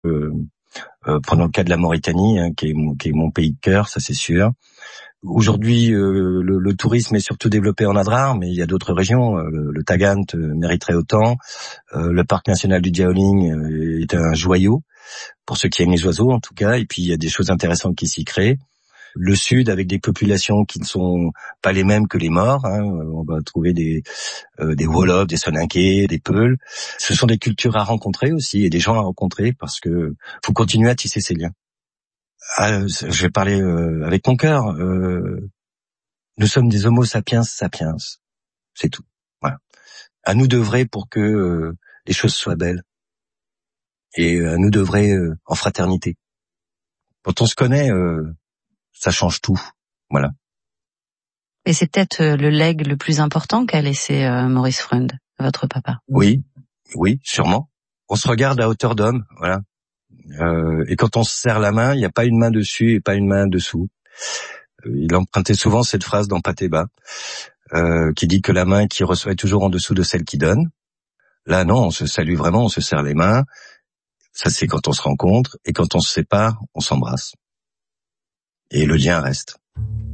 Prenons le cas de la Mauritanie, hein, qui est mon pays de cœur, ça c'est sûr. Aujourd'hui, le tourisme est surtout développé en Adrar, mais il y a d'autres régions. Le Tagant mériterait autant. Le parc national du Diaoling est un joyau, pour ceux qui aiment les oiseaux en tout cas. Et puis il y a des choses intéressantes qui s'y créent. Le sud, avec des populations qui ne sont pas les mêmes que les Maures, hein. On va trouver des Wolofs, des Soninké, des Peuls. Ce sont des cultures à rencontrer aussi, et des gens à rencontrer, parce que faut continuer à tisser ces liens. Je vais parler avec mon cœur. Nous sommes des Homo sapiens sapiens, c'est tout. Voilà. À nous d'œuvrer pour que les choses soient belles, et à nous d'œuvrer en fraternité. Quand on se connaît, ça change tout. Voilà. Et c'est peut-être le legs le plus important qu'a laissé Maurice Freund, votre papa. Oui, sûrement. On se regarde à hauteur d'homme, voilà. Et quand on se serre la main, il n'y a pas une main dessus et pas une main dessous. Il empruntait souvent cette phrase dans Patéba, qui dit que la main qui reçoit est toujours en dessous de celle qui donne. Là, non, on se salue vraiment, on se serre les mains. Ça, c'est quand on se rencontre. Et quand on se sépare, on s'embrasse. Et le lien reste.